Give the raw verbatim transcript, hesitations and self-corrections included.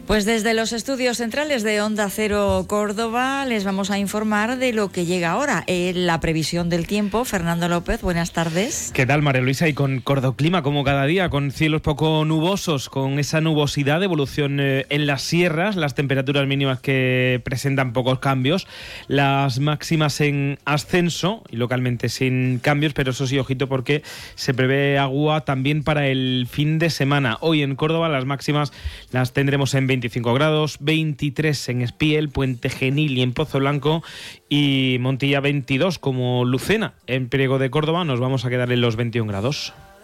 Pues desde los estudios centrales de Onda Cero Córdoba les vamos a informar de lo que llega ahora, eh, la previsión del tiempo. Fernando López, buenas tardes. ¿Qué tal, María Luisa? Y con Cordoclima, como cada día, con cielos poco nubosos, con esa nubosidad de evolución eh, en las sierras, las temperaturas mínimas que presentan pocos cambios, las máximas en ascenso y localmente sin cambios, pero eso sí, ojito, porque se prevé agua también para el fin de semana. Hoy en Córdoba las máximas las tendremos en veinticinco grados, veintitrés en Espiel, Puente Genil y en Pozo Blanco, y Montilla veintidós como Lucena. En Priego de Córdoba nos vamos a quedar en los veintiún grados.